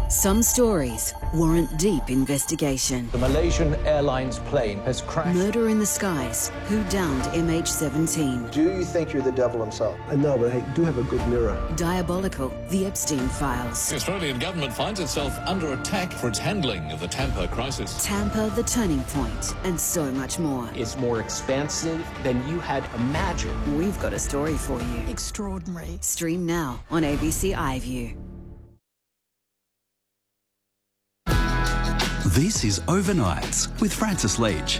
Some stories warrant deep investigation. The Malaysian Airlines plane has crashed. Murder in the skies. Who downed MH17? Do you think you're the devil himself? No, but I do have a good mirror. Diabolical. The Epstein Files. The Australian government finds itself under attack for its handling of the Tampa crisis. Tampa, the turning point, and so much more. It's more expansive than you had imagined. We've got a story for you. Extraordinary. Stream now on ABC iView. This is Overnights with Francis Leach.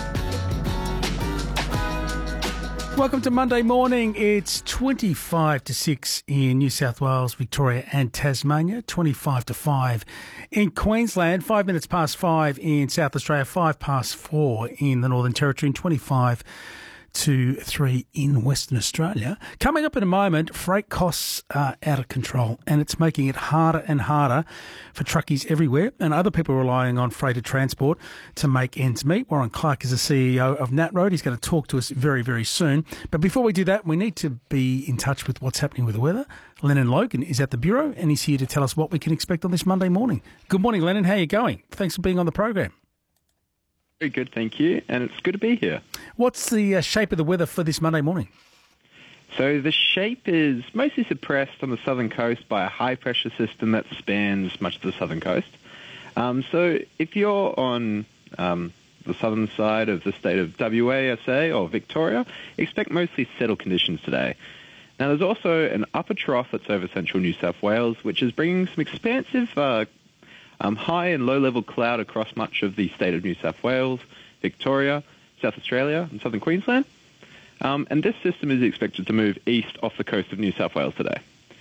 Welcome to Monday morning. It's 25 to 6 in New South Wales, Victoria and Tasmania, 25 to 5 in Queensland, 5 minutes past 5 in South Australia, 5 past 4 in the Northern Territory, and 25 to 3 in Western Australia. Coming up in a moment, freight costs are out of control and it's making it harder and harder for truckies everywhere and other people relying on freighter transport to make ends meet. Warren Clark is the CEO of NatRoad. He's going to talk to us very, very soon. But before we do that, we need to be in touch with what's happening with the weather. Lennon Logan is at the Bureau and he's here to tell us what we can expect on this Monday morning. Good morning, Lennon. How are you going? Thanks for being on the program. Very good, thank you, and it's good to be here. What's the shape of the weather for this Monday morning? So the shape is mostly suppressed on the southern coast by a high-pressure system that spans much of the southern coast. So if you're on the southern side of the state of WA, SA, or Victoria, expect mostly settled conditions today. Now there's also an upper trough that's over central New South Wales, which is bringing some expansive high and low-level cloud across much of the state of New South Wales, Victoria, South Australia, and southern Queensland. And this system is expected to move east off the coast of New South Wales today.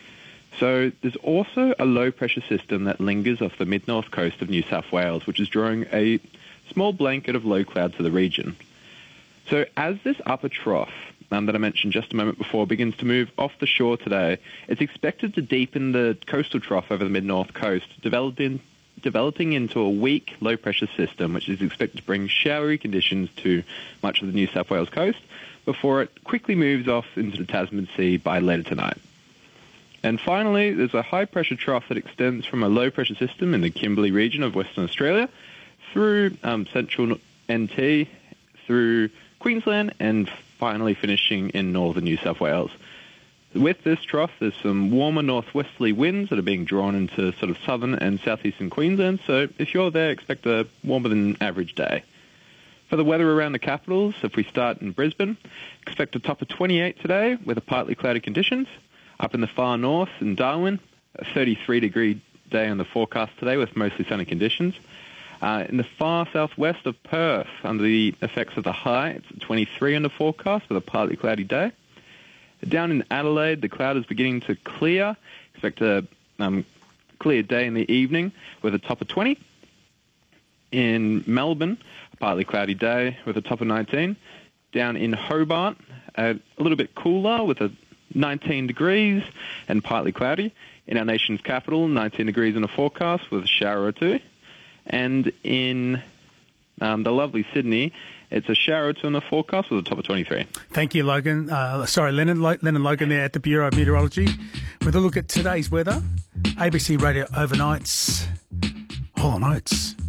So there's also a low-pressure system that lingers off the mid-north coast of New South Wales, which is drawing a small blanket of low cloud to the region. So as this upper trough that I mentioned just a moment before begins to move off the shore today, it's expected to deepen the coastal trough over the mid-north coast, developing into a weak low-pressure system, which is expected to bring showery conditions to much of the New South Wales coast before it quickly moves off into the Tasman Sea by later tonight. And finally, there's a high-pressure trough that extends from a low-pressure system in the Kimberley region of Western Australia through central NT, through Queensland, and finally finishing in northern New South Wales. With this trough, there's some warmer northwesterly winds that are being drawn into sort of southern and southeastern Queensland, so if you're there, expect a warmer than average day. For the weather around the capitals, if we start in Brisbane, expect a top of 28 today with a partly cloudy conditions. Up in the far north in Darwin, a 33-degree day on the forecast today with mostly sunny conditions. In the far southwest of Perth, under the effects of the high, it's 23 on the forecast with a partly cloudy day. Down in Adelaide, the cloud is beginning to clear. Expect a clear day in the evening with a top of 20. In Melbourne, a partly cloudy day with a top of 19. Down in Hobart, a little bit cooler with a 19 degrees and partly cloudy. In our nation's capital, 19 degrees in a forecast with a shower or two. And in the lovely Sydney, it's a shower or two in the forecast with a top of 23. Thank you, Logan. Lennon Logan there at the Bureau of Meteorology with a look at today's weather. ABC Radio Overnights, Hall & Oates.